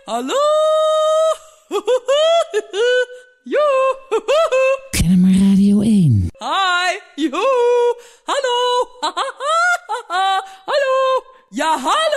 Hallo? Joe. Kennemer Radio 1. Hi. Joe. Hallo. Hallo. Ja, hallo.